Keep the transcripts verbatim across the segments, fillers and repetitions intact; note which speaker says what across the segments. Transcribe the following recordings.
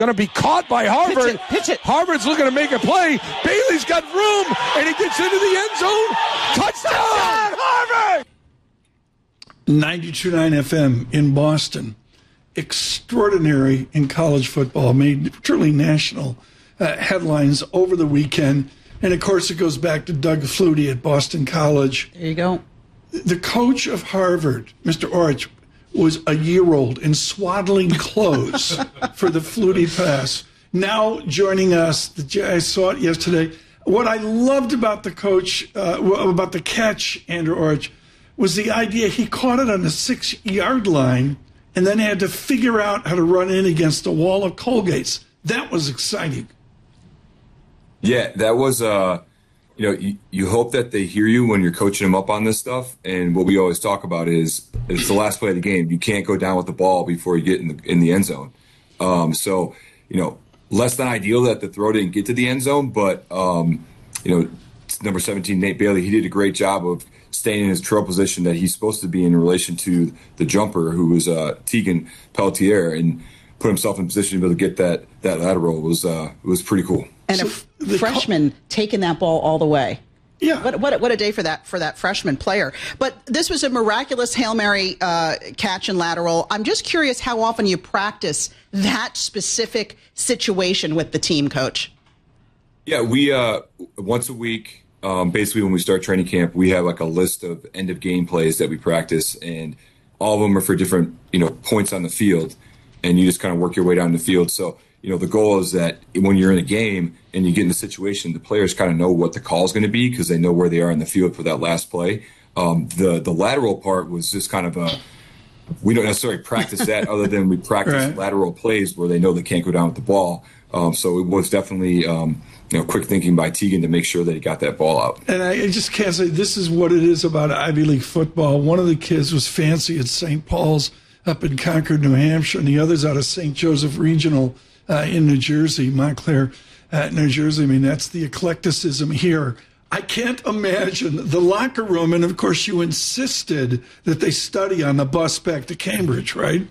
Speaker 1: Going to be caught by Harvard.
Speaker 2: Pitch it, pitch it.
Speaker 1: Harvard's looking to make a play. Bailey's got room, and he gets into the end zone. Touchdown, Harvard!
Speaker 3: ninety-two point nine F M in Boston. Extraordinary in college football. Made truly national uh, headlines over the weekend. And, of course, it goes back to Doug Flutie at Boston College.
Speaker 2: There you go.
Speaker 3: The coach of Harvard, Mister Orich, was a year old in swaddling clothes for the Flutie pass. Now joining us, the, I saw it yesterday. What I loved about the coach, uh, about the catch, Andrew Orich, was the idea he caught it on the six-yard line and then had to figure out how to run in against a wall of Colgates. That was exciting.
Speaker 4: Yeah, that was, uh, you know, you, you hope that they hear you when you're coaching them up on this stuff. And what we always talk about is it's the last play of the game. You can't go down with the ball before you get in the, in the end zone. Um, so, you know, less than ideal that the throw didn't get to the end zone. But, um, you know, number seventeen, Nate Bailey, he did a great job of staying in his trail position that he's supposed to be in relation to the jumper, who was uh, Tegan Pelletier, and put himself in position to be able to get that, that lateral. It was, uh, it was pretty cool.
Speaker 2: And so a f- freshman taking that ball all the way.
Speaker 3: Yeah.
Speaker 2: What, what, what a day for that for that freshman player. But this was a miraculous Hail Mary uh, catch and lateral. I'm just curious how often you practice that specific situation with the team, Coach.
Speaker 4: Yeah, we uh, once a week, um, basically when we start training camp, we have like a list of end of game plays that we practice, and all of them are for different, you know, points on the field, and you just kind of work your way down the field. So, you know, the goal is that when you're in a game and you get in the situation, the players kind of know what the call is going to be because they know where they are in the field for that last play. Um, the the lateral part was just kind of a, we don't necessarily practice that other than we practice
Speaker 3: right.
Speaker 4: lateral plays where they know they can't go down with the ball. Um, so it was definitely, um, you know, quick thinking by Tegan to make sure that he got that ball out.
Speaker 3: And I just can't say this is what it is about Ivy League football. One of the kids was fancy at Saint Paul's up in Concord, New Hampshire, and the other's out of Saint Joseph Regional uh, in New Jersey, Montclair, uh, New Jersey. I mean, that's the eclecticism here. I can't imagine the locker room, and of course you insisted that they study on the bus back to Cambridge, right?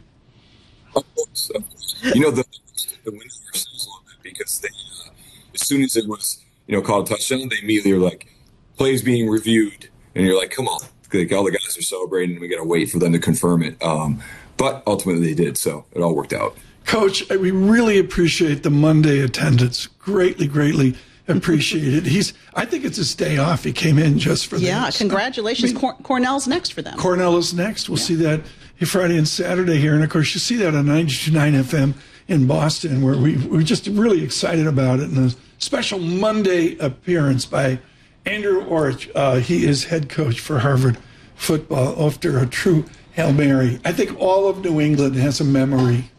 Speaker 4: Of course, of course. You know, the, the window ourselves a little bit because they, uh, as soon as it was, you know, called a touchdown, they immediately were like, plays being reviewed. And you're like, come on. Like, all the guys are celebrating, and we got to wait for them to confirm it. Um, but ultimately they did, so it all worked out.
Speaker 3: Coach, we really appreciate the Monday attendance. Greatly, greatly appreciate it. He's, I think it's his day off. He came in just for
Speaker 2: yeah,
Speaker 3: this.
Speaker 2: Congratulations.
Speaker 3: I mean,
Speaker 2: Cor- Cornell's next for them.
Speaker 3: Cornell is next. We'll yeah. see that Friday and Saturday here. And, of course, you see that on ninety-two point nine F M in Boston, where we, we're just really excited about it. And a special Monday appearance by Andrew Orich. Uh, he is head coach for Harvard football after a true Hail Mary. I think all of New England has a memory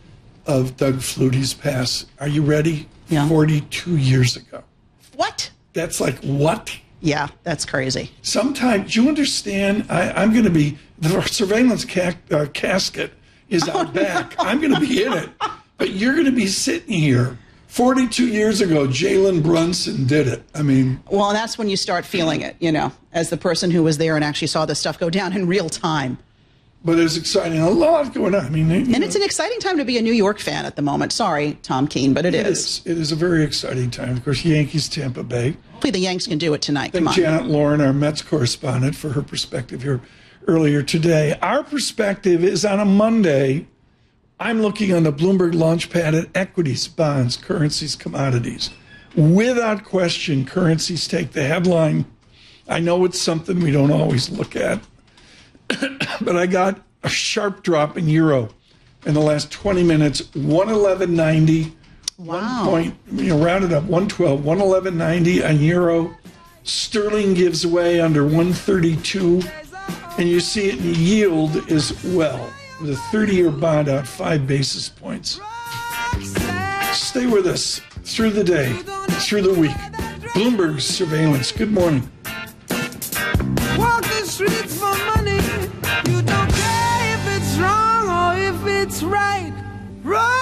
Speaker 3: of Doug Flutie's pass. Are you ready?
Speaker 2: Yeah.
Speaker 3: forty-two years ago.
Speaker 2: What?
Speaker 3: That's like, what?
Speaker 2: Yeah, that's crazy.
Speaker 3: Sometimes, do you understand? I, I'm going to be, the surveillance ca- uh, casket is out oh, back. No. I'm going to be in it. But you're going to be sitting here. forty-two years ago, Jalen Brunson did it. I mean.
Speaker 2: Well, that's when you start feeling it, you know, as the person who was there and actually saw this stuff go down in real time.
Speaker 3: But it's exciting. A lot going on. I mean,
Speaker 2: and
Speaker 3: know,
Speaker 2: it's an exciting time to be a New York fan at the moment. Sorry, Tom Keene, but it,
Speaker 3: it
Speaker 2: is.
Speaker 3: is. It is a very exciting time. Of course, Yankees, Tampa Bay.
Speaker 2: Hopefully the Yanks can do it tonight.
Speaker 3: Thank
Speaker 2: Come on.
Speaker 3: Janet Lauren, our Mets correspondent, for her perspective here earlier today. Our perspective is on a Monday. I'm looking on the Bloomberg Launchpad at equities, bonds, currencies, commodities. Without question, currencies take the headline. I know it's something we don't always look at. But I got a sharp drop in euro in the last twenty minutes, one eleven ninety.
Speaker 2: Wow.
Speaker 3: One point, you know, rounded up, one twelve, one eleven ninety on euro. Sterling gives way under one thirty-two. And you see it in yield as well, with a thirty-year bond out five basis points. Stay with us through the day, through the week. Bloomberg Surveillance. Good morning.
Speaker 5: Walk the streets for money. You don't care if it's wrong or if it's right. Right.